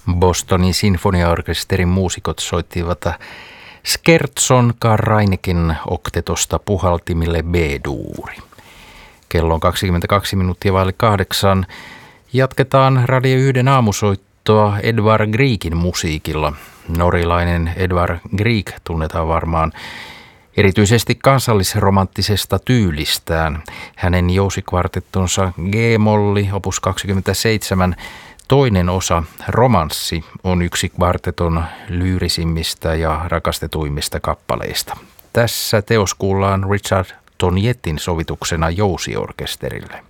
Bostonin sinfoniaorkesterin muusikot soittivat Scherzon Carl-Reineken oktetosta puhaltimille B-duuri. Kello on 22 minuuttia vaille 8. Jatketaan Radio 1 aamusoittoa Edvard Griekin musiikilla. Norjalainen Edvard Grieg tunnetaan varmaan erityisesti kansallisromanttisesta tyylistään. Hänen jousikvartettonsa G-molli opus 27 toinen osa Romanssi on yksi kvarteton lyyrisimmistä ja rakastetuimmista kappaleista. Tässä teos kuullaan Richard Tonietin sovituksena jousiorkesterille.